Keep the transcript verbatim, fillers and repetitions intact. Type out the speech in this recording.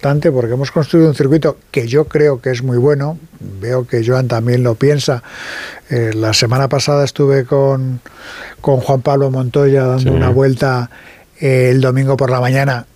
importante porque hemos construido un circuito que yo creo que es muy bueno. Veo que Joan también lo piensa. Eh, la semana pasada estuve con, con Juan Pablo Montoya dando sí. una vuelta eh, el domingo por la mañana